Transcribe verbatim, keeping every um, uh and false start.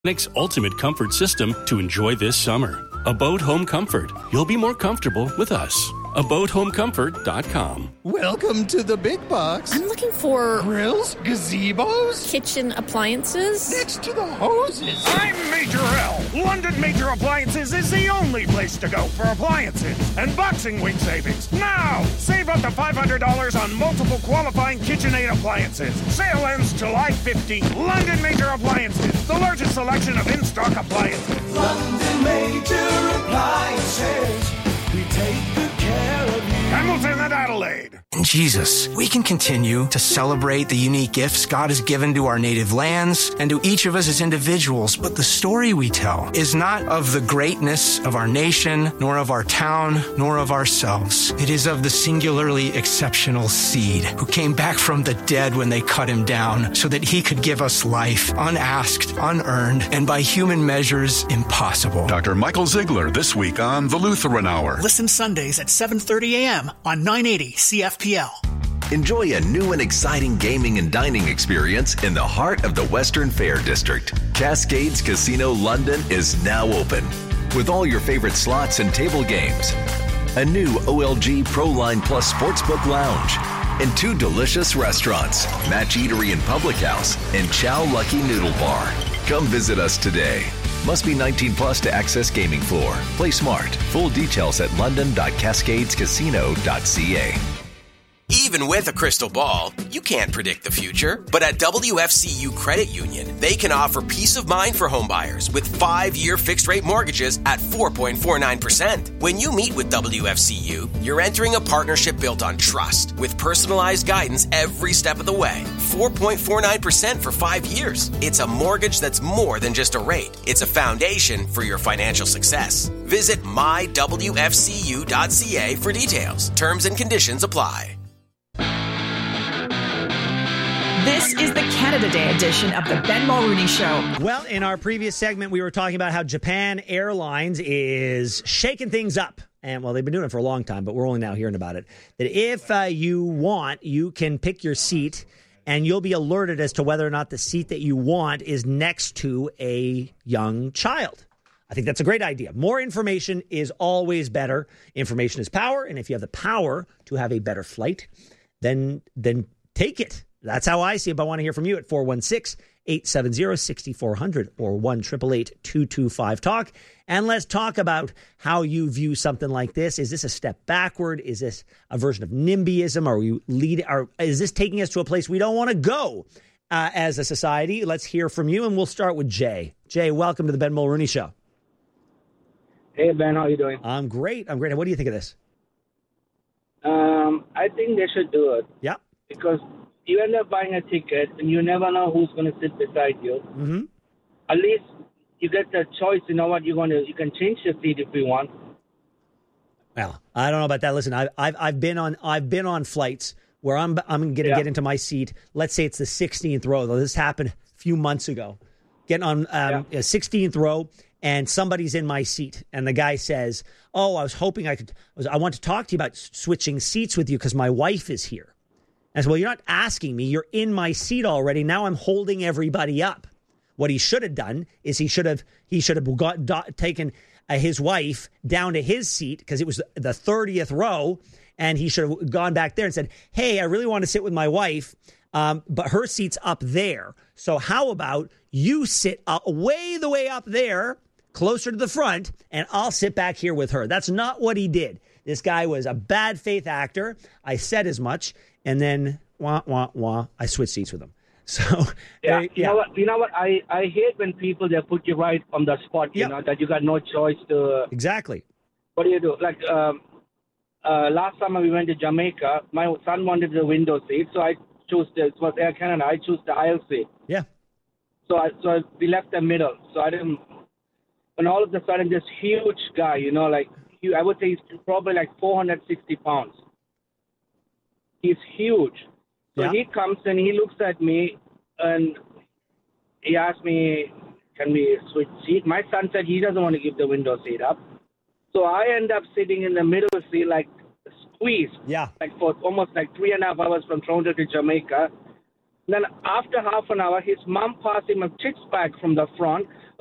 Panasonics ultimate comfort system to enjoy this summer. Abode Home Comfort. You'll be more comfortable with us. abode home comfort dot com. Welcome to the big box. I'm looking for Grills, gazebos, kitchen appliances. next to the hoses. I'm Major L. London Major Appliances is the only place to go for appliances and boxing week savings. Now, save up to five hundred dollars on multiple qualifying KitchenAid appliances. Sale ends July fifteenth. London Major Appliances, the largest selection of in-stock appliances. London Major Appliances. We take good care of you. Hamilton and Adelaide. In Jesus, we can continue to celebrate the unique gifts God has given to our native lands and to each of us as individuals, but the story we tell is not of the greatness of our nation, nor of our town, nor of ourselves. It is of the singularly exceptional seed who came back from the dead when they cut him down so that he could give us life, unasked, unearned, and by human measures, impossible. Doctor Michael Ziegler this week on The Lutheran Hour. Listen Sundays at seven thirty a.m. on nine eighty C F P L. Enjoy a new and exciting gaming and dining experience in the heart of the Western Fair District. Cascades Casino London is now open with all your favorite slots and table games, a new O L G Pro Line Plus Sportsbook Lounge, and two delicious restaurants, Match Eatery and Public House, and Chow Lucky Noodle Bar. Come visit us today. Must be nineteen plus to access gaming floor. Play smart. Full details at london dot cascades casino dot c a. Even with a crystal ball, you can't predict the future. But at W F C U Credit Union, they can offer peace of mind for homebuyers with five-year fixed-rate mortgages at four point four nine percent. When you meet with W F C U, you're entering a partnership built on trust with personalized guidance every step of the way. four point four nine percent for five years. It's a mortgage that's more than just a rate. It's a foundation for your financial success. Visit my w f c u dot c a for details. Terms and conditions apply. This is the Canada Day edition of the Ben Mulrooney Show. Well, in our previous segment, we were talking about how Japan Airlines is shaking things up. And, well, they've been doing it for a long time, but we're only now hearing about it. That if uh, you want, you can pick your seat, and you'll be alerted as to whether or not the seat that you want is next to a young child. I think that's a great idea. More information is always better. Information is power, and if you have the power to have a better flight, then then take it. That's how I see it. But I want to hear from you at four one six, eight seven zero, six four zero zero or one eight eight eight, two two five, talk. And let's talk about how you view something like this. Is this a step backward? Is this a version of NIMBYism? Are we leading? Are, is this taking us to a place we don't want to go uh, as a society? Let's hear from you, and we'll start with Jay. Jay, welcome to the Ben Mulrooney Show. Hey, Ben, how are you doing? I'm great. I'm great. What do you think of this? Um, I think they should do it. Yeah. Because you end up buying a ticket, and you never know who's going to sit beside you. Mm-hmm. At least you get the choice. You know what? You're going to. You can change your seat if you want. Well, I don't know about that. Listen, I've I've, I've been on I've been on flights where I'm I'm going to yeah. get into my seat. Let's say it's the sixteenth row. Though this happened a few months ago. Getting on um, yeah. a sixteenth row, and somebody's in my seat, and the guy says, "Oh, I was hoping I could. I, was, I want to talk to you about switching seats with you because my wife is here." I said, well, you're not asking me. You're in my seat already. Now I'm holding everybody up. What he should have done is he should have he should have got, do, taken uh, his wife down to his seat because it was the thirtieth row, and he should have gone back there and said, hey, I really want to sit with my wife, um, but her seat's up there. So how about you sit up, way the way up there, closer to the front, and I'll sit back here with her. That's not what he did. This guy was a bad faith actor. I said as much. And then, wah, wah, wah, I switched seats with him. So, yeah, they, you yeah. know what? You know what? I, I hate when people, they put you right on the spot, you yep. know, that you got no choice to... Exactly. What do you do? Like, um, uh, last summer we went to Jamaica. My son wanted the window seat, so I chose the, it was Air Canada, I chose the aisle seat. Yeah. So, I, so we left the middle. So I didn't... And all of a sudden, this huge guy, you know, like, he, I would say he's probably like four hundred sixty pounds. He's huge. So yeah. he comes and he looks at me and he asked me, can we switch seat? My son said he doesn't want to give the window seat up. So I end up sitting in the middle seat, like squeezed. Yeah. Like for almost like three and a half hours from Toronto to Jamaica. Then after half an hour, his mom passed him a six pack from the front.